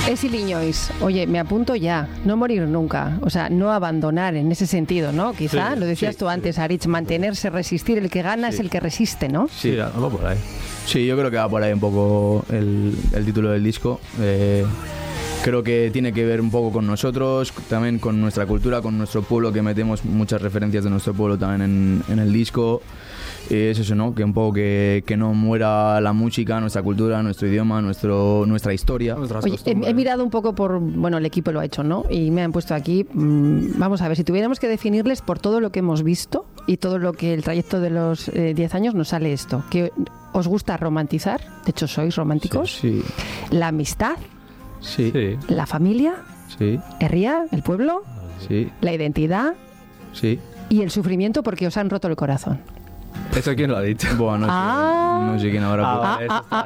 Es Illinois. Oye, me apunto ya. No morir nunca. O sea, no abandonar en ese sentido, ¿no? Quizá, lo decías tú antes, Aritz, mantenerse, resistir. El que gana es el que resiste, ¿no? Sí, va por ahí. Sí, yo creo que va por ahí un poco el título del disco. Creo que tiene que ver un poco con nosotros, también con nuestra cultura, con nuestro pueblo, que metemos muchas referencias de nuestro pueblo también en el disco. Es eso, ¿no? Que un poco que no muera la música, nuestra cultura, nuestro idioma, nuestra historia. Oye, he mirado un poco por... Bueno, el equipo lo ha hecho, ¿no? Y me han puesto aquí... vamos a ver, si tuviéramos que definirles por todo lo que hemos visto y todo lo que el trayecto de los 10 años nos sale esto. Que os gusta romantizar, de hecho sois románticos. Sí. La amistad. Sí. La familia. Sí. Herria, el pueblo. Sí. La identidad. Sí. Y el sufrimiento porque os han roto el corazón. ¿Eso quién lo ha dicho? Bueno, no sé quién habrá.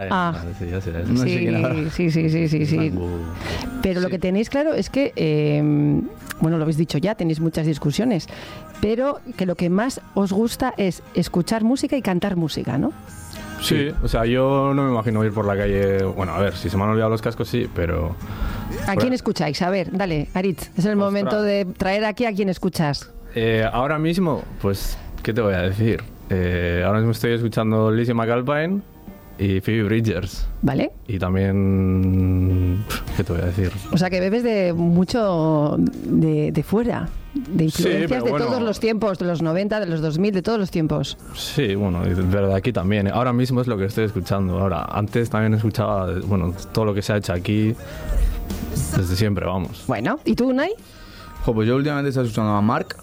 No sé quién habrá. Sí. Pero lo que tenéis claro es que, bueno, lo habéis dicho ya, tenéis muchas discusiones, pero que lo que más os gusta es escuchar música y cantar música, ¿no? Sí, o sea, yo no me imagino ir por la calle... Bueno, a ver, si se me han olvidado los cascos, sí, pero... ¿A quién escucháis? A ver, dale, Aritz, es el momento de traer aquí a quién escuchas. Ahora mismo, pues, ¿qué te voy a decir? Ahora mismo estoy escuchando Lizzie McAlpine y Phoebe Bridgers. ¿Vale? Y también... ¿Qué te voy a decir? O sea, que bebes de mucho de fuera, de influencias de todos los tiempos, de los 90, de los 2000, de todos los tiempos. Sí, bueno, de aquí también. Ahora mismo es lo que estoy escuchando. Ahora, antes también escuchaba, bueno, todo lo que se ha hecho aquí desde siempre, vamos. Bueno, ¿y tú, Unai? Pues yo últimamente estoy escuchando a Mark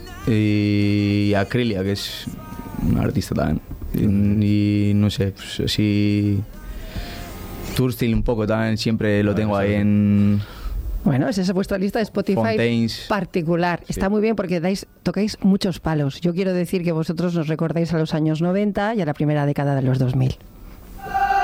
y a Krylia, que es un artista también. Y no sé, pues así... Tourstyle un poco también, siempre lo tengo ahí en... Bueno, esa es vuestra lista de Spotify Fontaines. Particular. Está muy bien porque tocáis muchos palos. Yo quiero decir que vosotros nos recordáis a los años 90 y a la primera década de los 2000.